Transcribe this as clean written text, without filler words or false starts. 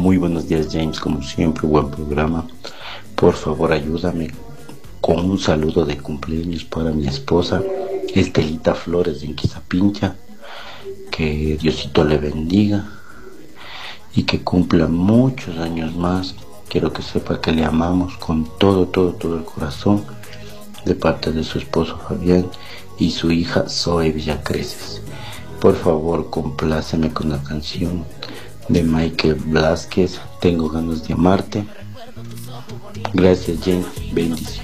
Muy buenos días, James, como siempre, buen programa. Por favor, ayúdame con un saludo de cumpleaños para mi esposa, Estelita Flores de Inquisapincha. Que Diosito le bendiga y que cumpla muchos años más. Quiero que sepa que le amamos con todo el corazón, de parte de su esposo Fabián y su hija Zoe Villacreces. Por favor, compláceme con la canción de Michael Blázquez, Tengo ganas de amarte. Gracias, James. Bendiciones.